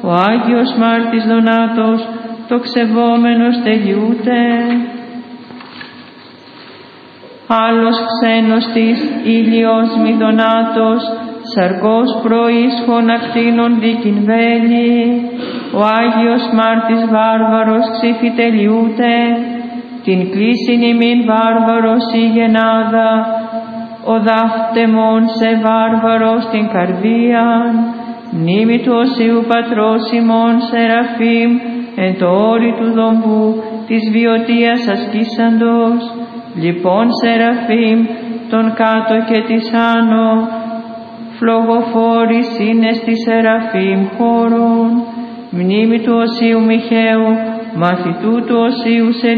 Ο Άγιος Μάρτης Δονάτος, το ξεβόμενος τελειούται. Άλλος ξένος της Ηλιος μη Δονάτος, σαρκός προίσχων ακτίνων δίκην βέλη. Ο Άγιος Μάρτης Βάρβαρος ξύφη τελειούται. Την κλίσιν ημίν Βάρβαρος η γενάδα, ο δάφτεμον σε Βάρβαρος την καρδίαν. Μνήμη του Οσίου Πατρός ημών Σεραφείμ, εν το όρι του δομπού της βιωτίας ασκήσαντος. Λοιπόν Σεραφείμ, τον κάτω και της άνω, φλογοφόρης είναι στη Σεραφείμ χώρον. Μνήμη του Οσίου Μιχαίου, μαθητού του Οσίου